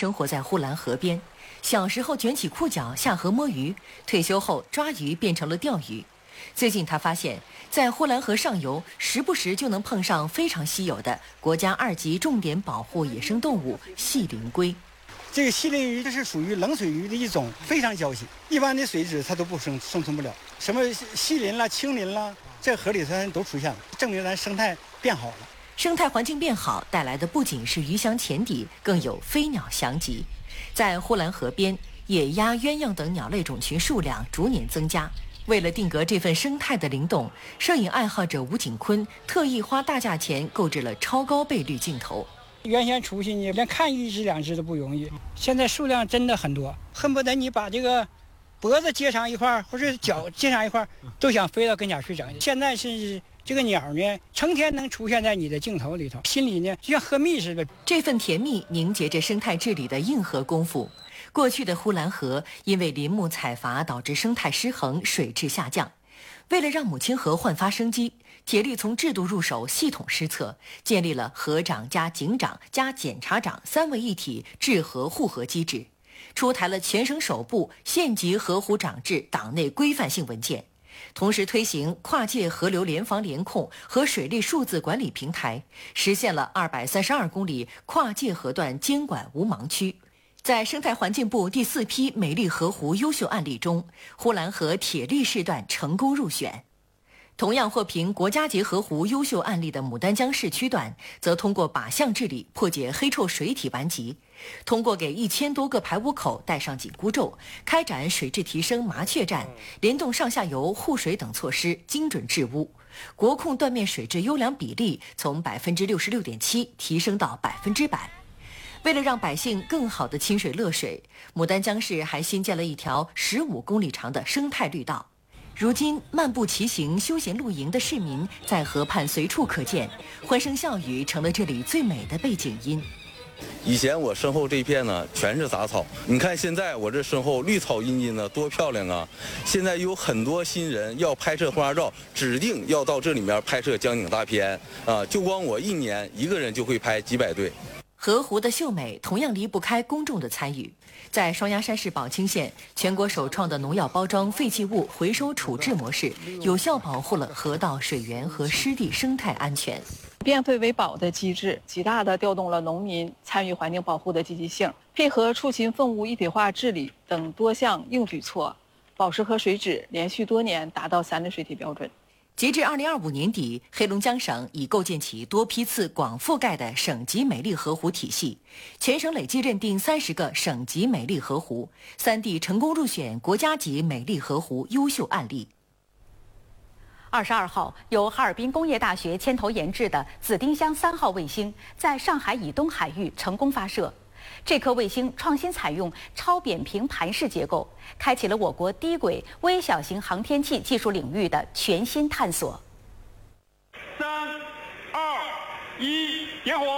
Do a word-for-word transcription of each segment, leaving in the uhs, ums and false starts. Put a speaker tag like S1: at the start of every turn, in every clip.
S1: 生活在呼兰河边，小时候卷起裤脚下河摸鱼，退休后抓鱼变成了钓鱼。最近他发现，在呼兰河上游，时不时就能碰上非常稀有的国家二级重点保护野生动物细鳞龟。
S2: 这个细鳞鱼这是属于冷水鱼的一种，非常娇小，一般的水质它都不生生存不了。什么细鳞啦、青鳞啦，这河里它都出现了，证明咱生态变好了。
S1: 生态环境变好带来的不仅是鱼翔浅底，更有飞鸟翔集。在呼兰河边，野鸭、鸳鸯等鸟类种群数量逐年增加。为了定格这份生态的灵动，摄影爱好者吴景坤特意花大价钱购置了超高倍率镜头。
S3: 原先出去你连看一只两只都不容易，现在数量真的很多，恨不得你把这个脖子接上一块或者脚接上一块，都想飞到跟前去整。现在是这个鸟呢，成天能出现在你的镜头里头，心里呢就像喝蜜似的。
S1: 这份甜蜜凝结着生态治理的硬核功夫。过去的呼兰河因为林木采伐导致生态失衡，水质下降。为了让母亲河焕发生机，铁律从制度入手，系统施策，建立了河长加警长加检察长三位一体治河护河机制，出台了全省首部县级河湖长制党内规范性文件，同时推行跨界河流联防联控和水利数字管理平台，实现了二百三十二公里跨界河段监管无盲区。在生态环境部第四批美丽河湖优秀案例中，呼兰河铁力市段成功入选。同样获评国家级河湖优秀案例的牡丹江市区段，则通过靶向治理破解黑臭水体顽疾，通过给一千多个排污口戴上紧箍咒，开展水质提升麻雀站，联动上下游护水等措施，精准治污。国控断面水质优良比例从百分之六十六点七提升到百分之百。为了让百姓更好地亲水乐水，牡丹江市还新建了一条十五公里长的生态绿道。如今，漫步骑行、休闲露营的市民在河畔随处可见，欢声笑语成了这里最美的背景音。
S4: 以前我身后这一片呢，全是杂草。你看现在我这身后绿草茵茵的，多漂亮啊！现在有很多新人要拍摄婚纱照，指定要到这里面拍摄江景大片啊！就光我一年一个人就会拍几百对。
S1: 河湖的秀美同样离不开公众的参与。在双鸭山市宝清县，全国首创的农药包装废弃物回收处置模式，有效保护了河道水源和湿地生态安全。
S5: 变废为宝的机制，极大地调动了农民参与环境保护的积极性，配合畜禽粪物一体化治理等多项硬举措，宝石河水质连续多年达到三类水体标准。
S1: 截至二零二五年底，黑龙江省已构建起多批次广覆盖的省级美丽河湖体系，全省累计认定三十个省级美丽河湖，三地成功入选国家级美丽河湖优秀案例。
S6: 二十二号，由哈尔滨工业大学牵头研制的紫丁香三号卫星在上海以东海域成功发射。这颗卫星创新采用超扁平盘式结构，开启了我国低轨微小型航天器技术领域的全新探索。
S7: 三、二、一，点火！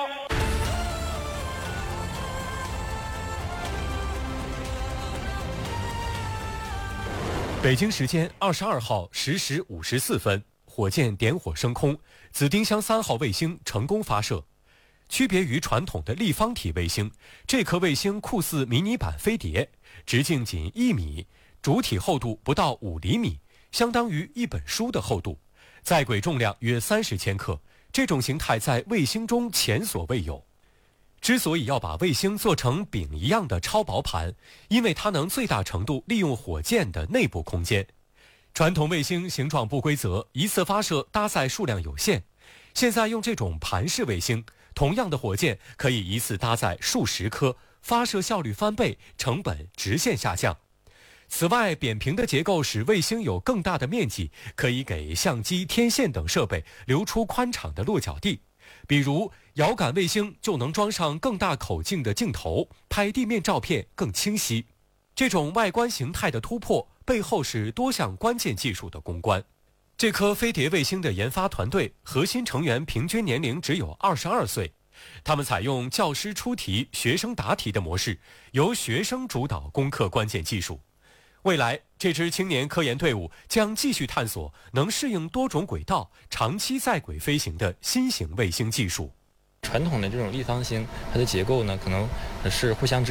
S8: 北京时间二十二号十时五十四分，火箭点火升空，紫丁香三号卫星成功发射。区别于传统的立方体卫星，这颗卫星酷似迷你版飞碟，直径仅一米，主体厚度不到五厘米，相当于一本书的厚度，在轨重量约三十千克。这种形态在卫星中前所未有。之所以要把卫星做成饼一样的超薄盘，因为它能最大程度利用火箭的内部空间。传统卫星形状不规则，一次发射搭载数量有限，现在用这种盘式卫星，同样的火箭可以一次搭载数十颗，发射效率翻倍，成本直线下降。此外，扁平的结构使卫星有更大的面积，可以给相机、天线等设备留出宽敞的落脚地。比如遥感卫星就能装上更大口径的镜头，拍地面照片更清晰。这种外观形态的突破背后是多项关键技术的攻关。这颗飞碟卫星的研发团队核心成员平均年龄只有二十二岁，他们采用教师出题、学生答题的模式，由学生主导攻克关键技术。未来，这支青年科研队伍将继续探索能适应多种轨道、长期在轨飞行的新型卫星技术。
S9: 传统的这种立方星，它的结构呢，可能是互相之